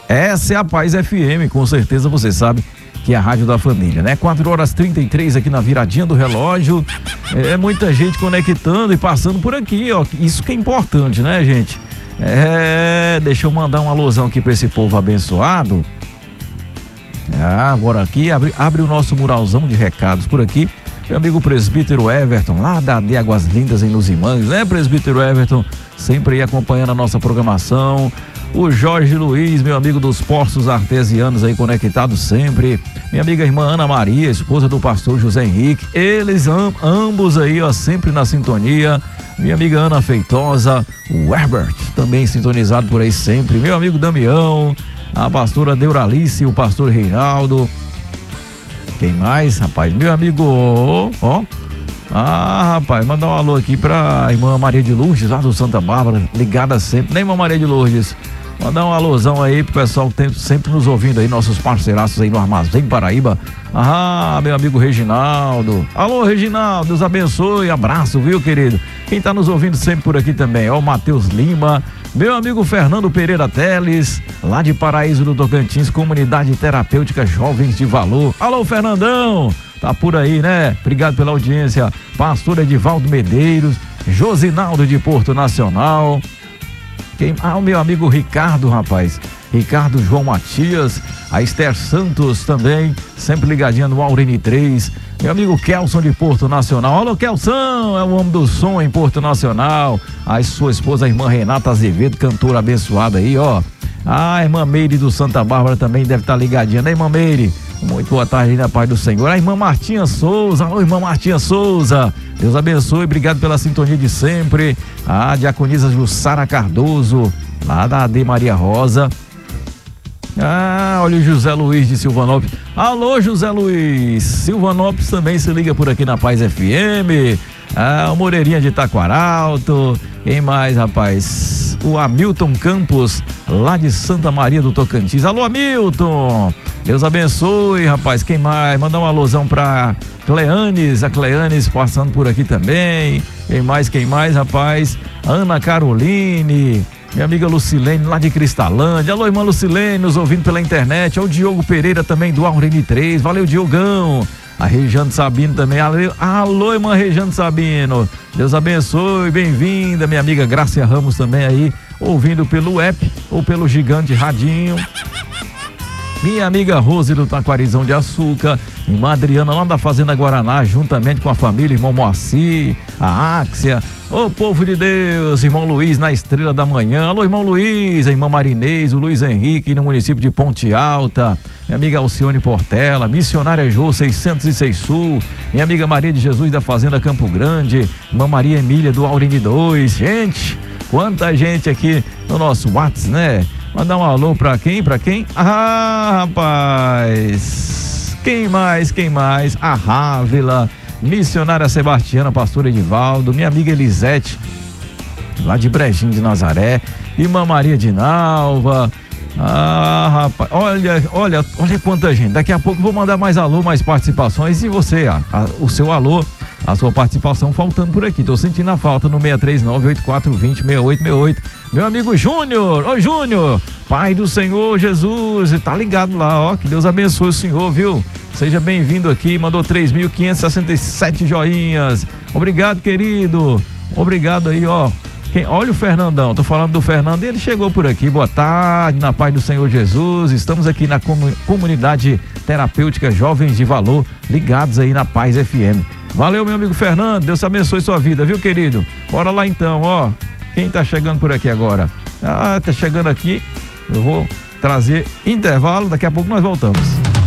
Essa é a Paz FM, com certeza você sabe que é a rádio da família, né? 4h33 aqui na viradinha do relógio. É muita gente conectando e passando por aqui, ó. Isso que é importante, né, gente? Deixa eu mandar um alusão aqui pra esse povo abençoado. Agora aqui, abre o nosso muralzão de recados por aqui. Meu amigo presbítero Everton, lá de Águas Lindas em Luzimães, né, presbítero Everton? Sempre aí acompanhando a nossa programação. O Jorge Luiz, meu amigo dos Poços Artesianos aí conectado sempre. Minha amiga irmã Ana Maria, esposa do pastor José Henrique. Eles ambos aí, ó, sempre na sintonia. Minha amiga Ana Feitosa, o Herbert, também sintonizado por aí sempre. Meu amigo Damião, a pastora Deuralice, o pastor Reinaldo. Quem mais, rapaz? Meu amigo, ó. Rapaz, mandar um alô aqui pra irmã Maria de Lourdes, lá do Santa Bárbara, ligada sempre, né, irmã Maria de Lourdes? Mandar um alôzão aí pro pessoal que sempre nos ouvindo aí, nossos parceiraços aí no Armazém Paraíba. Meu amigo Reginaldo. Alô, Reginaldo, Deus abençoe, abraço, viu, querido? Quem tá nos ouvindo sempre por aqui também, ó, o Matheus Lima, meu amigo Fernando Pereira Teles, lá de Paraíso do Tocantins, Comunidade Terapêutica Jovens de Valor. Alô, Fernandão, tá por aí, né? Obrigado pela audiência. Pastor Edivaldo Medeiros, Josinaldo de Porto Nacional. O meu amigo Ricardo, rapaz. Ricardo João Matias, a Esther Santos também, sempre ligadinha no Aurene 3. Meu amigo Kelson de Porto Nacional. Alô, Kelson, é o homem do som em Porto Nacional. A sua esposa, a irmã Renata Azevedo, cantora abençoada aí, ó. A irmã Meire do Santa Bárbara também deve estar ligadinha, né, irmã Meire? Muito boa tarde aí na paz do Senhor. A irmã Martinha Souza, alô, irmã Martinha Souza, Deus abençoe, obrigado pela sintonia de sempre. A diaconisa Jussara Cardoso, lá da AD Maria Rosa. Olha o José Luiz de Silvanópolis. Alô, José Luiz, Silvanópolis também se liga por aqui na Paz FM. O Moreirinha de Taquaralto. Quem mais, rapaz? O Hamilton Campos, lá de Santa Maria do Tocantins. Alô, Hamilton, Deus abençoe, rapaz. Quem mais? Mandar um alôzão pra Cleanes, a Cleanes passando por aqui também. Quem mais, rapaz? Ana Caroline, minha amiga Lucilene, lá de Cristalândia. Alô, irmã Lucilene, nos ouvindo pela internet. O Diogo Pereira também, do Aurene 3. Valeu, Diogão. A Rejane Sabino também. Alô, irmã Rejane Sabino. Deus abençoe, bem-vinda. Minha amiga Grácia Ramos também aí, ouvindo pelo app ou pelo gigante radinho. Minha amiga Rose do Taquarizão de Açúcar, irmã Adriana lá da Fazenda Guaraná, juntamente com a família, irmão Moacir, a Áxia, ô povo de Deus, irmão Luiz na Estrela da Manhã. Alô, irmão Luiz, a irmã Marinês, o Luiz Henrique no município de Ponte Alta, minha amiga Alcione Portela, missionária Jô 606 Sul, minha amiga Maria de Jesus da Fazenda Campo Grande, irmã Maria Emília do Aurene 2. Gente, quanta gente aqui no nosso WhatsApp, né? Mandar um alô pra quem? Rapaz, quem mais? A Rávila, missionária Sebastiana, pastor Edivaldo, minha amiga Elisete, lá de Brejinho de Nazaré, irmã Maria de Nalva. Rapaz, olha quanta gente. Daqui a pouco vou mandar mais alô, mais participações. E você, o seu alô, a sua participação faltando por aqui. Tô sentindo a falta no 639-8420-6868. Meu amigo Júnior. Oi, Júnior. Pai do Senhor Jesus. Tá ligado lá, ó. Que Deus abençoe o senhor, viu? Seja bem-vindo aqui. Mandou 3.567 joinhas. Obrigado, querido. Obrigado aí, ó. Olha o Fernandão, tô falando do Fernando, ele chegou por aqui. Boa tarde, na paz do Senhor Jesus. Estamos aqui na Comunidade Terapêutica Jovens de Valor, ligados aí na Paz FM. Valeu, meu amigo Fernando, Deus abençoe sua vida, viu, querido? Bora lá então, ó. Quem tá chegando por aqui agora? Tá chegando aqui. Eu vou trazer intervalo, daqui a pouco nós voltamos.